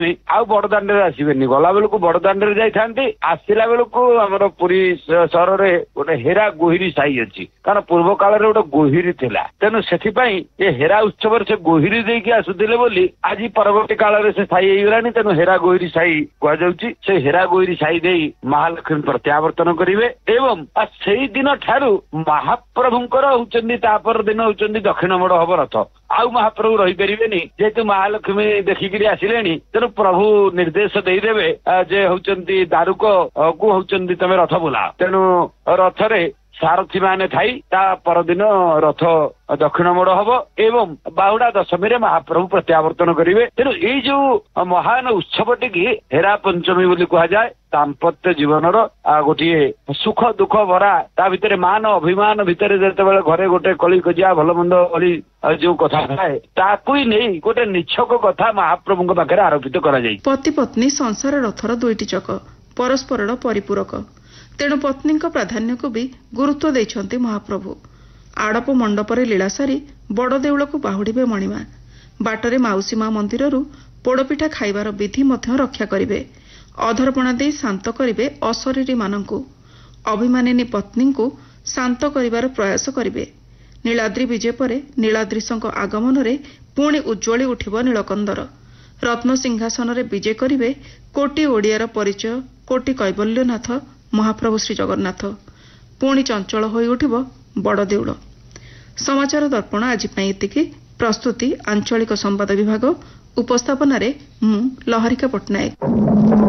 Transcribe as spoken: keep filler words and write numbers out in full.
आउ बड़दाण्ड आसबेनि गला बेलू बड़दाण्ड जाइथांती आसला बेलू आमर पुरी सहर में गोटे हेरा गोहिरी साई अच्छी कारण पूर्व काल में गोटे गोहिरी थिला तेणु से हेरा उत्सव से गोहिरी देकी आसुले बोली आज परवर्ती काल में से साई होगलानी तेणु हेरा गोहिरी साई कहुच्छी से हेरा गोहिरी साई दे महालक्ष्मी प्रत्यावर्तन करेंगे एवं से दिन ठारू महाप्रभुंकर होउचंदी तापर दिन होउचंदी दक्षिण मोड़ हम रथ आउ महाप्रभु रही पारे जेहेतु महालक्ष्मी देखिकी आसिले तेणु प्रभु निर्देश देदेवे जे होउचंदी दारुक को होउचंदी तमे रथ बुला तेणु रथरे सारथी माने थाई ता परदिन रथ दक्षिण मोड़ हम एवं बाहुड़ा दशमी महाप्रभु प्रत्यावर्तन करेंगे तेणु ये जो महान उत्सवटी की हेरा पंचमी बोली कह जाए दाम्पत्य जीवनर गोटे सुख दुख भरा ता भितर मान अभिमान भितर जिते घरे गोटे कली कजिया भल मंद भली जो कथा थाए ताकू नहीं गोटे निछक कथा महाप्रभु पाखे आरोपित कर पति पत्नी संसार रथर दुईटी चक परस्पर परिपूरक तेणु पत्नी प्राधान्य को भी गुरुत्व देइछंती महाप्रभु आड़प मंडपर लीला सारी बड़ देउल को बाहुड़े मणिमा बाटरे माउसी माँ मंदिर पोड़पिठा खाइबार विधि मध्य रक्षा करिवे अधरपणा दे शांत करिवे अशरीरी मानंकु अभिमानिनी पत्नी को शांत करिवार प्रयास करिवे नीलाद्री विजय पर नीलाद्रीशଙ୍କ आगमन रे पुणी उज्ज्वली उठिब नीलकंदर रत्न सिंहासन रे विजय करिवे कोटि ओडियार परिचय कोटि कैबल्यनाथ महाप्रभु श्री जगन्नाथ पुणी चंचल होई उठिब बड़ देउल। समाचार दर्पण आज एतिकी प्रस्तुति आंचलिक संवाद विभाग उपस्थापन मु लहरिका पट्टनायक।